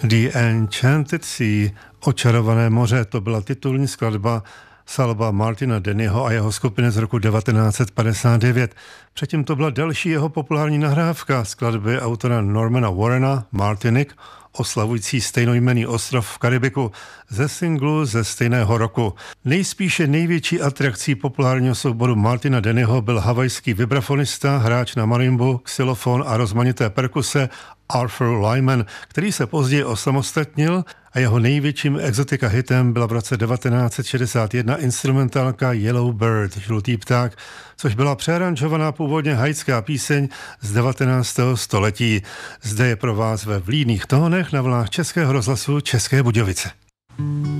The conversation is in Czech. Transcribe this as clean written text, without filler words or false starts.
The Enchanted Sea, Očarované moře, to byla titulní skladba z alba Martina Dennyho a jeho skupiny z roku 1959. Předtím to byla další jeho populární nahrávka skladby autora Normana Warrena, Martinique, oslavující stejnojmenný ostrov v Karibiku ze singlu ze stejného roku. Nejspíše největší atrakcí populárního souboru Martina Dennyho byl havajský vibrafonista, hráč na marimbu, xylofon a rozmanité perkuse Arthur Lyman, který se později osamostatnil a jeho největším exotika hitem byla v roce 1961 instrumentálka Yellow Bird, žlutý pták, což byla přearanžovaná původně haitská píseň z 19. století. Zde je pro vás ve vlídných tónech na vlnách Českého rozhlasu České Budějovice.